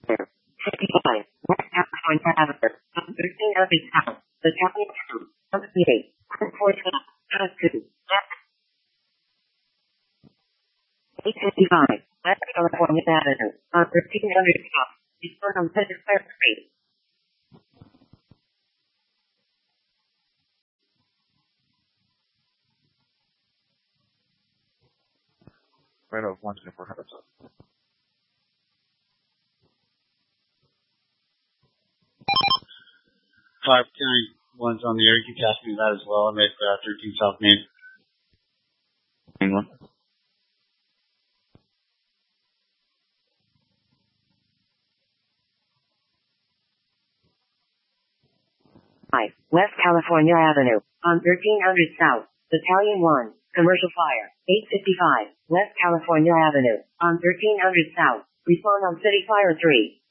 55, West California Avenue, 1300 South, Battalion 2, Company 412, House 2, 855, West California Avenue, 1300 South, Eastern on 33rd Street. Right off 12400 South. 591's on the air. You can pass me that as well. I'm at 13 South Main. England. West California Avenue, on 1300 South, Battalion 1, Commercial Fire, 855, West California Avenue, on 1300 South, respond on City Fire 3.